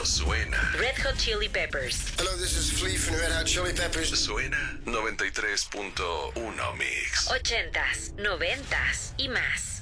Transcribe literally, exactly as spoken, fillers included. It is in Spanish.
cuando suena. Red Hot Chili Peppers. Hello, this is Flea from Red Hot Chili Peppers. Suena noventa y tres punto uno Mix. Ochentas, noventas y más.